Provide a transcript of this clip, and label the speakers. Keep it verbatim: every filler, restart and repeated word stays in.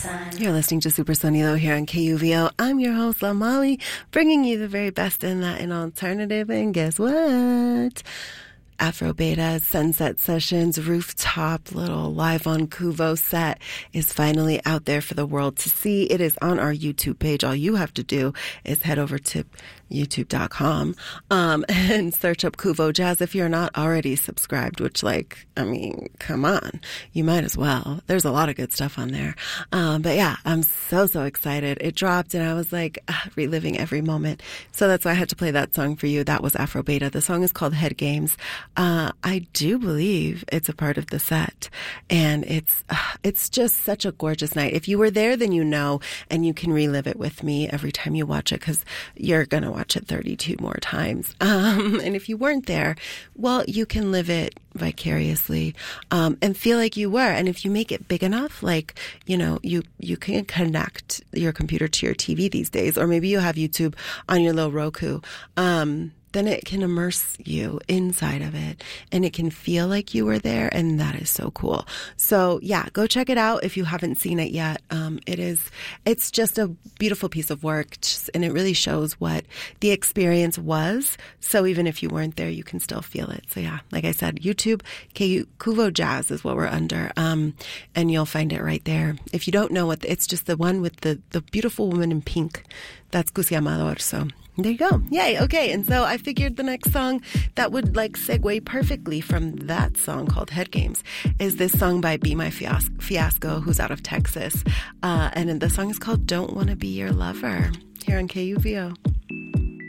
Speaker 1: You're listening to Super Sonido here on K U V O. I'm your host, La Molly, bringing you the very best in Latin alternative. And guess what? Afro Beta's Sunset Sessions rooftop little live on Kuvo set is finally out there for the world to see. It is on our YouTube page. All you have to do is head over to youtube dot com um, and search up Kuvo Jazz if you're not already subscribed, which, like, I mean, come on. You might as well. There's a lot of good stuff on there. Um, but yeah, I'm so, so excited. It dropped and I was like ah, reliving every moment. So that's why I had to play that song for you. That was Afro Beta. The song is called Head Games. Uh, I do believe it's a part of the set, and it's uh, it's just such a gorgeous night. If you were there, then you know, and you can relive it with me every time you watch it, because you're going to watch it thirty-two more times. Um, and if you weren't there, well, you can live it vicariously um, and feel like you were. And if you make it big enough, like, you know, you, you can connect your computer to your T V these days, or maybe you have YouTube on your little Roku. Um, then it can immerse you inside of it and it can feel like you were there. And that is so cool. So yeah, go check it out if you haven't seen it yet. Um, it is, it's just a beautiful piece of work, just, and it really shows what the experience was. So even if you weren't there, you can still feel it. So yeah, like I said, YouTube, K- Kuvo Jazz is what we're under. Um, and you'll find it right there. If you don't know what, the, it's just the one with the, the beautiful woman in pink. That's Cusi Amador. So there you go. Yay. Okay. And so I figured the next song that would like segue perfectly from that song called Head Games is this song by Be My Fias- Fiasco, who's out of Texas. Uh, and the song is called Don't Wanna Be Your Lover here on K U V O.